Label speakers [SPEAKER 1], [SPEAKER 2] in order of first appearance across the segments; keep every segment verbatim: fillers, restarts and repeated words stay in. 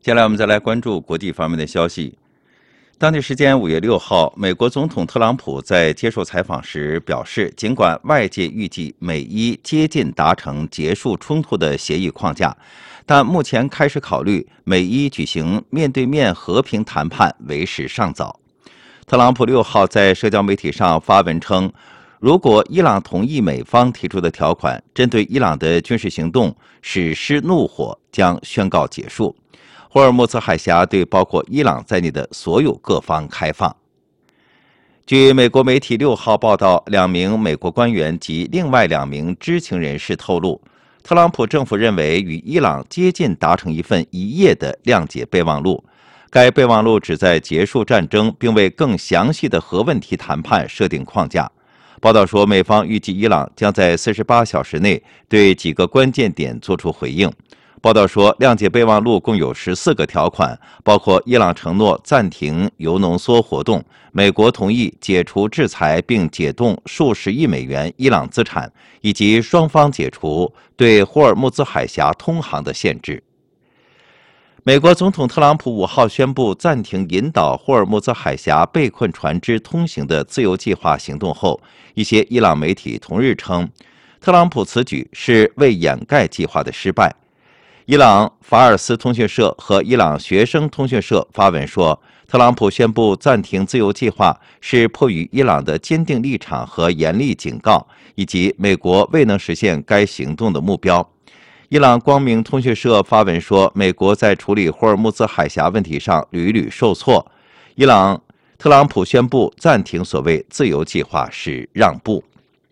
[SPEAKER 1] 接下来我们再来关注国际方面的消息。当地时间五月六号，美国总统特朗普在接受采访时表示，尽管外界预计美伊接近达成结束冲突的协议框架，但目前开始考虑美伊举行面对面和平谈判为时尚早。特朗普六号在社交媒体上发文称，如果伊朗同意美方提出的条款，针对伊朗的军事行动史诗怒火将宣告结束。霍尔木兹海峡对包括伊朗在内的所有各方开放。据美国媒体六号报道，两名美国官员及另外两名知情人士透露，特朗普政府认为与伊朗接近达成一份一页的谅解备忘录。该备忘录旨在结束战争，并为更详细的核问题谈判设定框架。报道说，美方预计伊朗将在四十八小时内对几个关键点作出回应。报道说，谅解备忘录共有十四个条款，包括伊朗承诺暂停铀浓缩活动，美国同意解除制裁并解冻数十亿美元伊朗资产，以及双方解除对霍尔木兹海峡通航的限制。美国总统特朗普五号宣布暂停引导霍尔木兹海峡被困船只通行的自由计划行动后，一些伊朗媒体同日称，特朗普此举是为掩盖计划的失败。伊朗法尔斯通讯社和伊朗学生通讯社发文说，特朗普宣布暂停自由计划是迫于伊朗的坚定立场和严厉警告，以及美国未能实现该行动的目标。伊朗光明通讯社发文说，美国在处理霍尔木兹海峡问题上屡屡受挫。伊朗特朗普宣布暂停所谓自由计划是让步。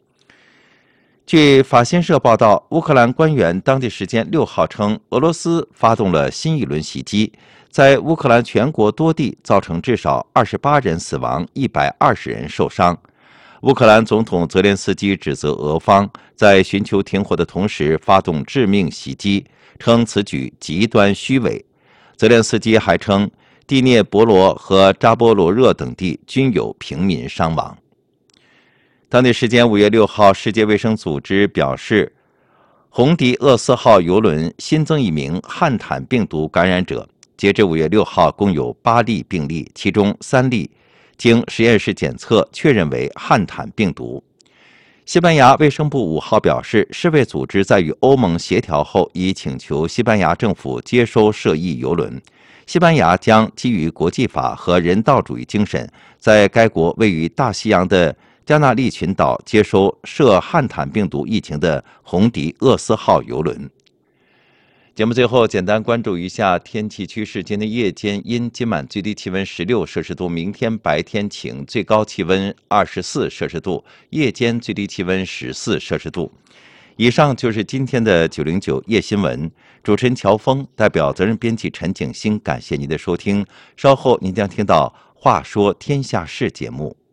[SPEAKER 1] 据法新社报道，乌克兰官员当地时间六号称，俄罗斯发动了新一轮袭击，在乌克兰全国多地造成至少二十八人死亡，一百二十人受伤。乌克兰总统泽连斯基指责俄方在寻求停火的同时发动致命袭击，称此举极端虚伪。泽连斯基还称，第聂伯罗和扎波罗热等地均有平民伤亡。当地时间五月六号，世界卫生组织表示，红迪厄斯号邮轮新增一名汉坦病毒感染者。截至五月六号，共有八例病例，其中三例经实验室检测确认为汉坦病毒。西班牙卫生部五号表示，世卫组织在与欧盟协调后，已请求西班牙政府接收涉疫邮轮。西班牙将基于国际法和人道主义精神，在该国位于大西洋的加纳利群岛接收涉汉坦病毒疫情的红迪厄斯号邮轮。节目最后简单关注一下天气趋势。今天夜间阴，今晚最低气温十六摄氏度，明天白天晴，最高气温二十四摄氏度，夜间最低气温十四摄氏度。以上就是今天的九零九夜新闻，主持人乔峰，代表责任编辑陈景星，感谢您的收听。稍后您将听到《话说天下事》节目。